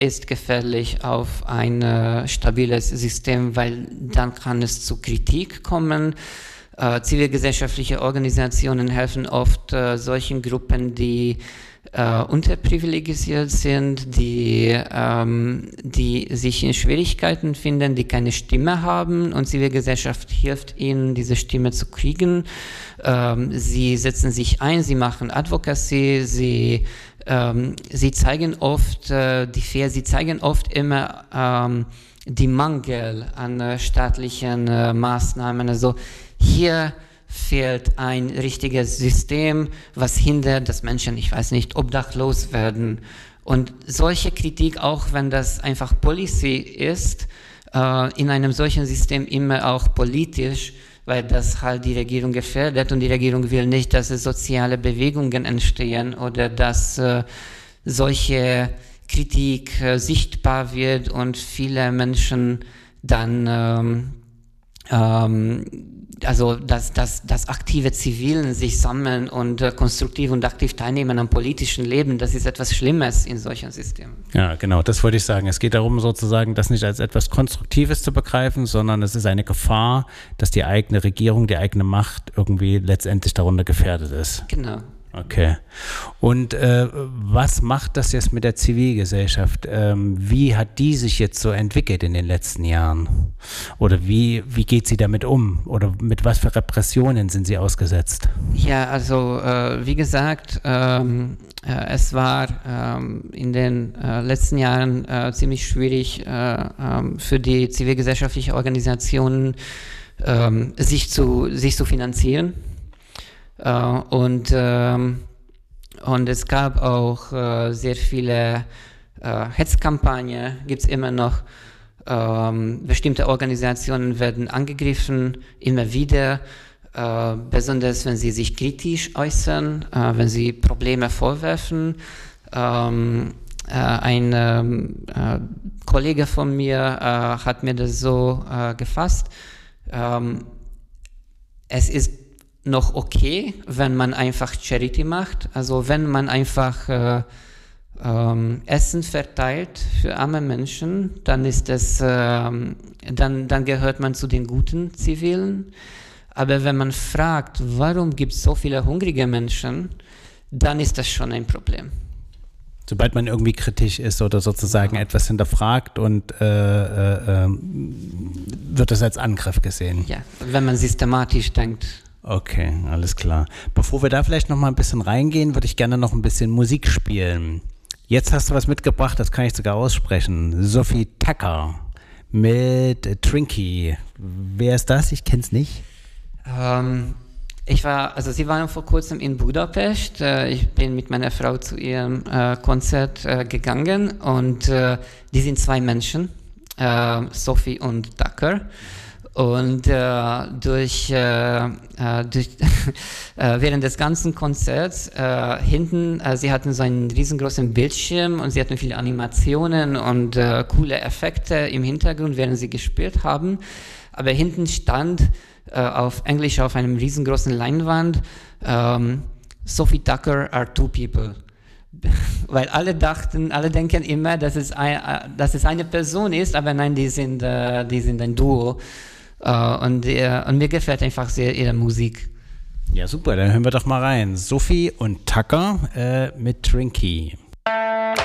ist gefährlich auf ein stabiles System, weil dann kann es zu Kritik kommen. Zivilgesellschaftliche Organisationen helfen oft solchen Gruppen, die unterprivilegisiert sind, die sich in Schwierigkeiten finden, die keine Stimme haben, und Zivilgesellschaft hilft ihnen, diese Stimme zu kriegen. Sie setzen sich ein, sie machen Advocacy, sie zeigen oft sie zeigen oft immer die Mangel an staatlichen Maßnahmen. Also hier fehlt ein richtiges System, was hindert, dass Menschen, ich weiß nicht, obdachlos werden. Und solche Kritik, auch wenn das einfach Policy ist, in einem solchen System immer auch politisch, weil das halt die Regierung gefährdet, und die Regierung will nicht, dass es soziale Bewegungen entstehen oder dass solche Kritik sichtbar wird und viele Menschen dann also dass aktive Zivilen sich sammeln und konstruktiv und aktiv teilnehmen am politischen Leben, das ist etwas Schlimmes in solchen Systemen. Ja, genau, das wollte ich sagen. Es geht darum, sozusagen das nicht als etwas Konstruktives zu begreifen, sondern es ist eine Gefahr, dass die eigene Regierung, die eigene Macht irgendwie letztendlich darunter gefährdet ist. Genau. Okay. Und was macht das jetzt mit der Zivilgesellschaft? Wie hat die sich jetzt so entwickelt in den letzten Jahren? Oder wie geht sie damit um? Oder mit was für Repressionen sind sie ausgesetzt? Ja, also wie gesagt, es war in den letzten Jahren ziemlich schwierig für die zivilgesellschaftlichen Organisationen, sich zu finanzieren. Und es gab auch sehr viele Hetzkampagnen, gibt es immer noch. Bestimmte Organisationen werden angegriffen, immer wieder, besonders wenn sie sich kritisch äußern, wenn sie Probleme vorwerfen. Ein Kollege von mir hat mir das so gefasst. Es ist noch okay, wenn man einfach Charity macht, also wenn man einfach Essen verteilt für arme Menschen, dann ist das, dann gehört man zu den guten Zivilen. Aber wenn man fragt, warum gibt es so viele hungrige Menschen, dann ist das schon ein Problem. Sobald man irgendwie kritisch ist oder sozusagen etwas hinterfragt, und wird das als Angriff gesehen. Ja, wenn man systematisch denkt. Okay, alles klar. Bevor wir da vielleicht noch mal ein bisschen reingehen, würde ich gerne noch ein bisschen Musik spielen. Jetzt hast du was mitgebracht, das kann ich sogar aussprechen. Sophie Tucker mit Trinky. Wer ist das? Ich kenne es nicht. Sie waren vor kurzem in Budapest. Ich bin mit meiner Frau zu ihrem Konzert gegangen, und die sind zwei Menschen, Sophie und Tucker. Und während des ganzen Konzerts hinten, sie hatten so einen riesengroßen Bildschirm und sie hatten viele Animationen und coole Effekte im Hintergrund, während sie gespielt haben. Aber hinten stand auf Englisch auf einem riesengroßen Leinwand, Sophie Tucker are two people. Weil alle denken immer, dass es eine Person ist, aber nein, die sind ein Duo. Und mir gefällt einfach sehr ihre Musik. Ja, super, dann hören wir doch mal rein. Sophie und Tucker mit Trinky.